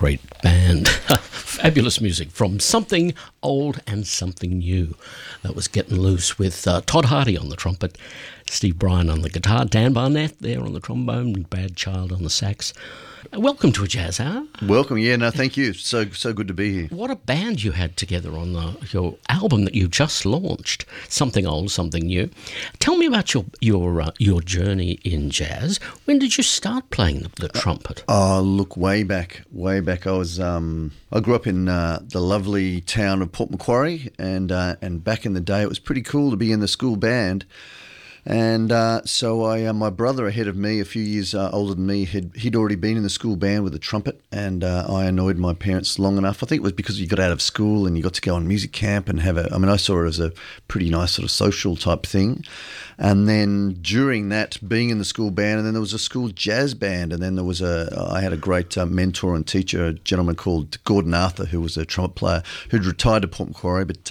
great band. Fabulous music from Something Old and Something New. That was Getting Loose with Todd Hardy on the trumpet, Steve Bryan on the guitar, Dan Barnett there on the trombone, and Brad Child on the sax. Welcome to a Jazz Hour. Welcome, yeah, no, thank you. So good to be here. What a band you had together on your album that you just launched, Something Old, Something New. Tell me about your journey in jazz. When did you start playing the trumpet? Oh, look, way back. I was I grew up in the lovely town of Port Macquarie, and back in the day, it was pretty cool to be in the school band. And so my brother, ahead of me, a few years older than me, he'd already been in the school band with a trumpet, and I annoyed my parents long enough. I think it was because you got out of school and you got to go on music camp and I saw it as a pretty nice sort of social type thing. And then during that, being in the school band, and then there was a school jazz band, and then I had a great mentor and teacher, a gentleman called Gordon Arthur, who was a trumpet player who'd retired to Port Macquarie, but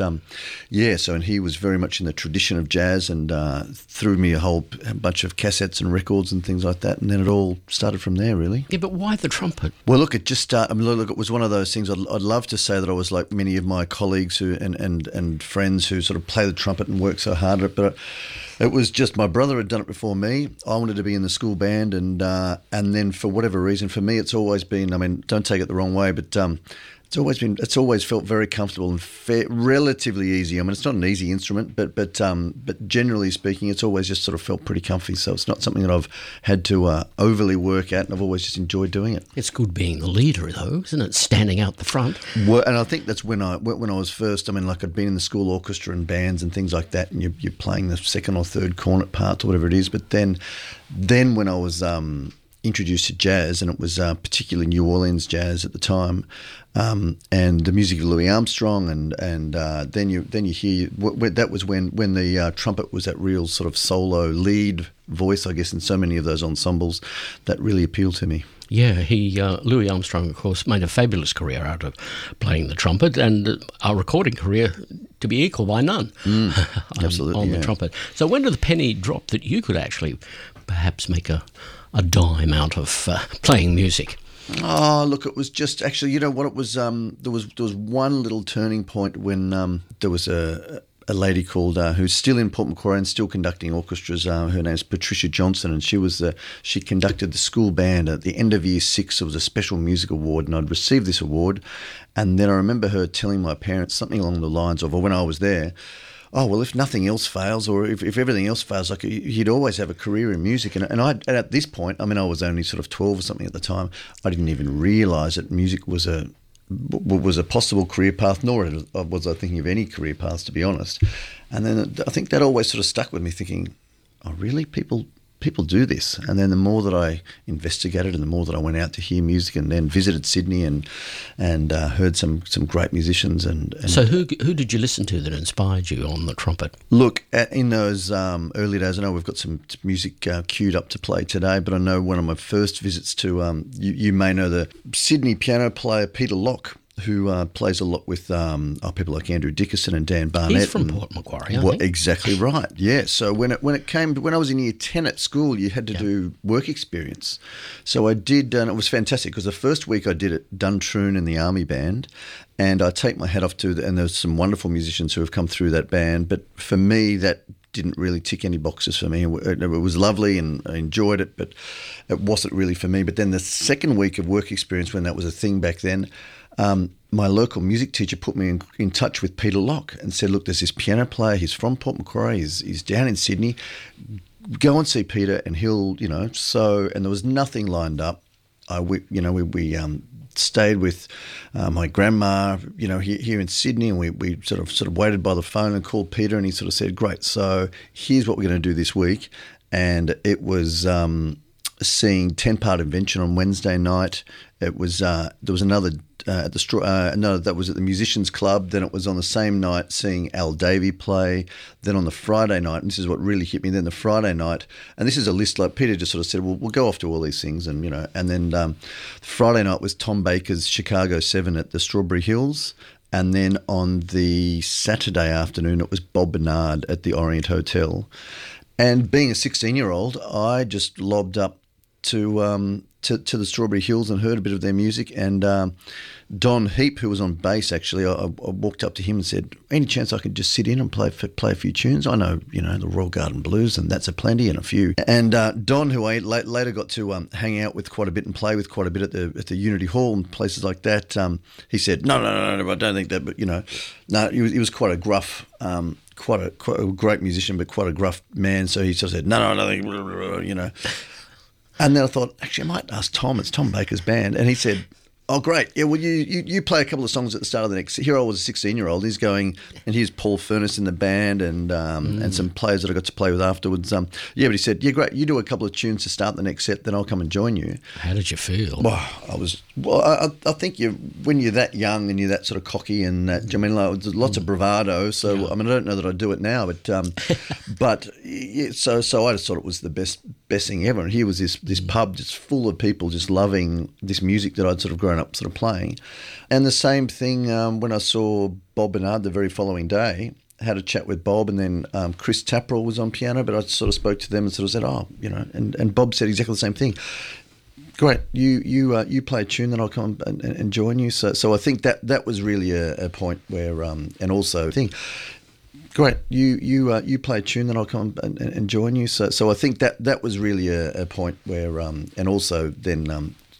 and he was very much in the tradition of jazz, and threw me a whole bunch of cassettes and records and things like that, and then it all started from there, really. Yeah, but why the trumpet? Well, look, it just started. It was one of those things. I'd love to say that I was like many of my colleagues who and friends who sort of play the trumpet and work so hard at it, but it was just my brother had done it before me. I wanted to be in the school band, and then for whatever reason, for me, it's always been. I mean, don't take it the wrong way, but it's always felt very comfortable and relatively easy. I mean, it's not an easy instrument, but generally speaking, it's always just sort of felt pretty comfy. So it's not something that I've had to overly work at, and I've always just enjoyed doing it. It's good being the leader, though, isn't it? Standing out the front. Well, and I think that's when I was first. I mean, like I'd been in the school orchestra and bands and things like that, and you're playing the second or third cornet parts or whatever it is. But then when I was introduced to jazz, and it was particularly New Orleans jazz at the time, and the music of Louis Armstrong, and then you hear that was when the trumpet was that real sort of solo lead voice, I guess, in so many of those ensembles. That really appealed to me. Yeah, Louis Armstrong, of course, made a fabulous career out of playing the trumpet, and a recording career to be equal by none. Absolutely, on the trumpet. So when did the penny drop that you could actually perhaps make a dime out of playing music? Oh, look, it was just actually, you know what, it was, there was one little turning point when there was a lady called, who's still in Port Macquarie and still conducting orchestras. Her name's Patricia Johnson, and she conducted the school band. At the end of year 6, there was a special music award, and I'd received this award. And then I remember her telling my parents something along the lines of, or when I was there, oh, well, if nothing else fails, or if everything else fails, like he'd always have a career in music. And at this point, I mean, I was only sort of 12 or something at the time. I didn't even realise that music was a possible career path, nor was I thinking of any career paths, to be honest. And then I think that always sort of stuck with me, thinking, oh, really? People do this. And then the more that I investigated, and the more that I went out to hear music, and then visited Sydney and heard some great musicians. And so who did you listen to that inspired you on the trumpet? Look, in those early days, I know we've got some music queued up to play today, but I know one of my first visits to, you may know the Sydney piano player Peter Locke, who plays a lot with people like Andrew Dickerson and Dan Barnett. He's from Port Macquarie, aren't he? Exactly right, yeah. So when I was in year 10 at school, you had to do work experience. So I did, and it was fantastic, because the first week I did it, Duntroon in the Army Band, and I take my hat off to, and there's some wonderful musicians who have come through that band, but for me, that didn't really tick any boxes for me. It was lovely and I enjoyed it, but it wasn't really for me. But then the second week of work experience, when that was a thing back then, my local music teacher put me in touch with Peter Locke and said, look, there's this piano player, he's from Port Macquarie, he's down in Sydney, go and see Peter and he'll, and there was nothing lined up. We stayed with my grandma, here in Sydney, and we sort of waited by the phone and called Peter, and he sort of said, great, so here's what we're going to do this week. And it was seeing 10-Part Invention on Wednesday night. It was there was another at the that was at the Musicians Club. Then it was on the same night seeing Al Davey play. Then on the Friday night, and this is what really hit me. Then the Friday night, and this is a list like Peter just sort of said, well, we'll go off to all these things, and and then Friday night was Tom Baker's Chicago 7 at the Strawberry Hills. And then on the Saturday afternoon, it was Bob Bernard at the Orient Hotel. And being a 16-year-old, I just lobbed up to to the Strawberry Hills and heard a bit of their music. And Don Heap, who was on bass, actually, I walked up to him and said, "Any chance I could just sit in and play a few tunes? I know, the Royal Garden Blues, and That's a Plenty, and a few." And Don, who I later got to hang out with quite a bit and play with quite a bit at the Unity Hall and places like that, he said, "No, I don't think that." But no, he was quite a gruff. Quite a great musician, but quite a gruff man. So he sort of said, "No, I don't think," And then I thought, actually, I might ask Tom. It's Tom Baker's band, and he said, "Oh, great. Yeah, well, you play a couple of songs at the start of the next." Here I was a 16-year-old. He's going, and here's Paul Furness in the band and some players that I got to play with afterwards. But he said, "Yeah, great. You do a couple of tunes to start the next set, then I'll come and join you." How did you feel? I think when you're that young and you're that sort of cocky and that, there's lots of bravado. So, yeah. I don't know that I'd do it now, but so I just thought it was the best thing ever. And here was this pub just full of people just loving this music that I'd sort of grown up sort of playing. And the same thing when I saw Bob Bernard the very following day. Had a chat with Bob, and then Chris Tapperell was on piano, but I sort of spoke to them and sort of said, and Bob said exactly the same thing. Great, you play a tune, then I'll come and join you. So I think that was really a point where, and also I think, great, you play a tune, then I'll come and join you. So I think that was really a point where, and also then